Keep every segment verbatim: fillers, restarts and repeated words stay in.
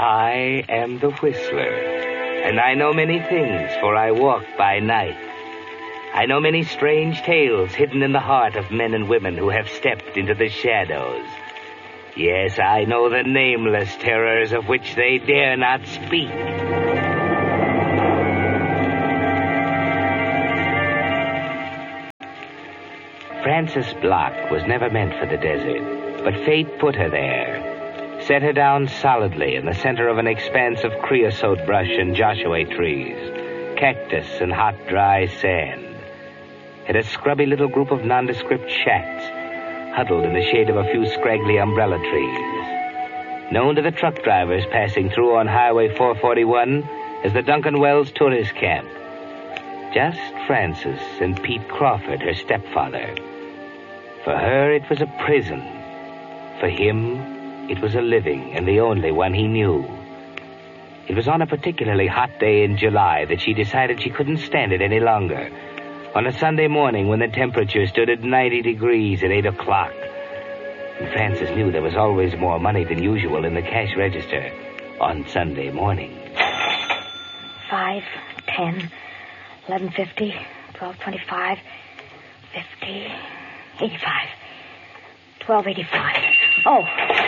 I am the Whistler, and I know many things, for I walk by night. I know many strange tales hidden in the heart of men and women who have stepped into the shadows. Yes, I know the nameless terrors of which they dare not speak. Frances Block was never meant for the desert, but fate put her there, set her down solidly in the center of an expanse of creosote brush and Joshua trees, cactus and hot, dry sand. In a scrubby little group of nondescript shacks, huddled in the shade of a few scraggly umbrella trees. Known to the truck drivers passing through on Highway four forty-one as the Duncan Wells Tourist Camp. Just Frances and Pete Crawford, her stepfather. For her, it was a prison. For him, it was a living, and the only one he knew. It was on a particularly hot day in July that she decided she couldn't stand it any longer. On a Sunday morning when the temperature stood at ninety degrees at eight o'clock. And Frances knew there was always more money than usual in the cash register on Sunday morning. Five, ten, eleven fifty, twelve twenty-five, fifty, eighty-five, twelve eighty-five. Oh.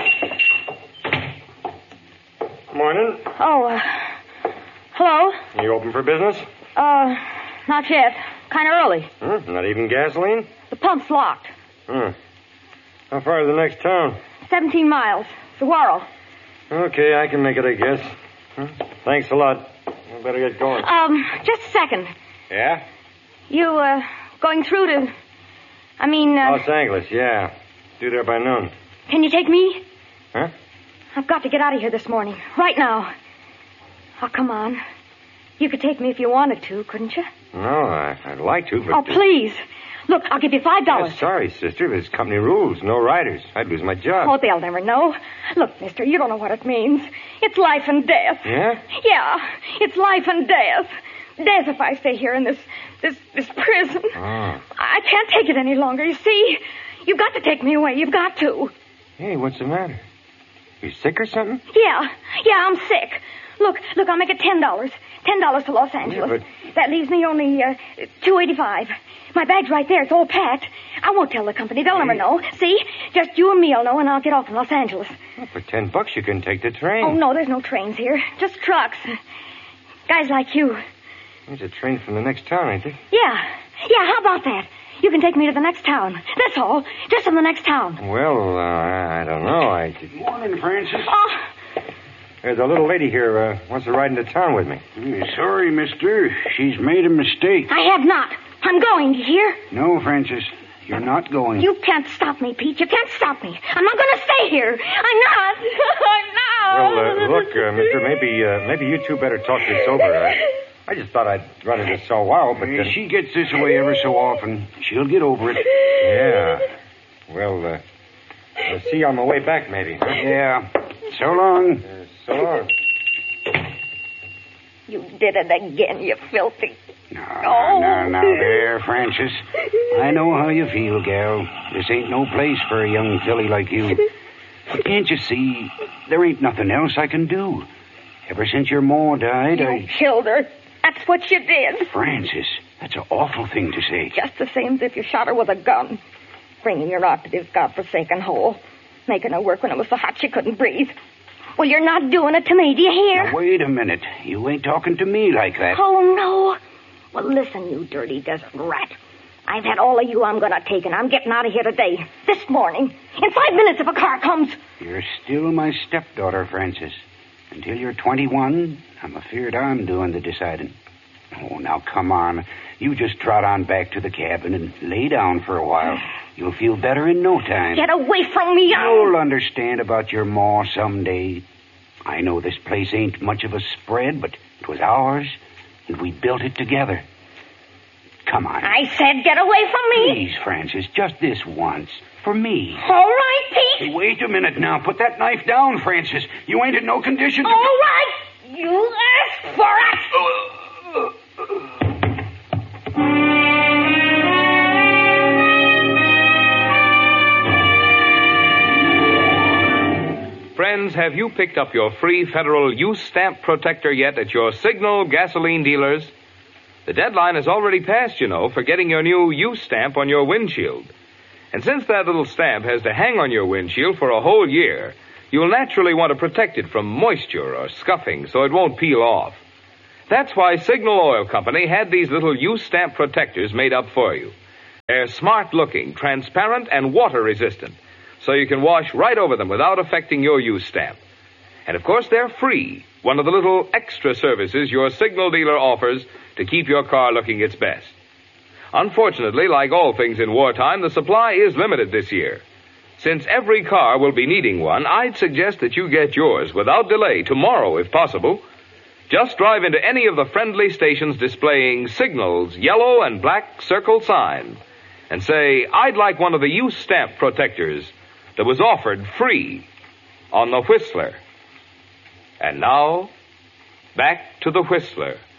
Morning. Oh, uh, hello? You open for business? Uh, not yet. Kind of early. Hmm, not even gasoline? The pump's locked. Hmm. How far is the next town? Seventeen miles. Saguaro. Okay, I can make it, I guess. Hmm. Thanks a lot. I better get going. Um, just a second. Yeah? You, uh, going through to... I mean, uh... Los Angeles, yeah. Due there by noon. Can you take me? Huh? I've got to get out of here this morning. Right now. Oh, come on. You could take me if you wanted to, couldn't you? No, I, I'd like to, but... Oh, please. Look, I'll give you five dollars. Yeah, sorry, sister. There's company rules. No riders. I'd lose my job. Oh, they'll never know. Look, mister, you don't know what it means. It's life and death. Yeah? Yeah, it's life and death. Death if I stay here in this, this, this prison. Oh. I can't take it any longer, you see. You've got to take me away. You've got to. Hey, what's the matter? You sick or something? Yeah, yeah, I'm sick. Look, look, I'll make it ten dollars. Ten dollars to Los Angeles. Yeah, but... That leaves me only uh, two eighty-five. My bag's right there. It's all packed. I won't tell the company. They'll never know. See? Just you and me'll know, and I'll get off in Los Angeles. Well, for ten bucks, you can take the train. Oh, no, there's no trains here. Just trucks. Guys like you. There's a train from the next town, ain't there? Yeah. Yeah, how about that? You can take me to the next town. That's all. Just in the next town. Well, uh, I don't know. I... Good morning, Francis. Oh, There's a little lady here uh, wants to ride into town with me. Mm, sorry, mister. She's made a mistake. I have not. I'm going, you hear? No, Francis. You're not going. You can't stop me, Pete. You can't stop me. I'm not going to stay here. I'm not. I'm not. Well, uh, look, uh, mister, maybe uh, maybe you two better talk this over. I, I just thought I'd run into so wild, but... Uh, she gets this way ever so often. She'll get over it. Yeah. Well, uh, I'll see you on my way back, maybe. Huh? Yeah. So long. Uh, so long. You did it again, you filthy... No, Oh. no, no, there, Francis. I know how you feel, gal. This ain't no place for a young filly like you. But can't you see, there ain't nothing else I can do. Ever since your ma died, You I... killed her. That's what you did. Francis, that's an awful thing to say. Just the same as if you shot her with a gun. Bringing her out to this godforsaken hole. Making her work when it was so hot she couldn't breathe. Well, you're not doing it to me, do you hear? Now, wait a minute. You ain't talking to me like that. Oh, no. Well, listen, you dirty desert rat. I've had all of you I'm going to take, and I'm getting out of here today. This morning. In five minutes if a car comes. You're still my stepdaughter, Francis. Until you're twenty-one, I'm afeard I'm doing the deciding. Oh, now, come on. You just trot on back to the cabin and lay down for a while. You'll feel better in no time. Get away from me. You'll understand about your ma someday. I know this place ain't much of a spread, but it was ours, and we built it together. Come on. I said get away from me. Please, Francis, just this once. For me. All right, Pete. Hey, wait a minute now. Put that knife down, Francis. You ain't in no condition to... All right. You asked for it. Friends, friends, have you picked up your free federal use stamp protector yet at your Signal gasoline dealers? The deadline has already passed, you know, for getting your new use stamp on your windshield. And since that little stamp has to hang on your windshield for a whole year, you'll naturally want to protect it from moisture or scuffing so it won't peel off. That's why Signal Oil Company had these little use stamp protectors made up for you. They're smart-looking, transparent, and water-resistant, so you can wash right over them without affecting your use stamp. And, of course, they're free, one of the little extra services your Signal dealer offers to keep your car looking its best. Unfortunately, like all things in wartime, the supply is limited this year. Since every car will be needing one, I'd suggest that you get yours without delay tomorrow, if possible. Just drive into any of the friendly stations displaying Signal's yellow and black circle sign and say, I'd like one of the use stamp protectors that was offered free on the Whistler. And now, back to the Whistler.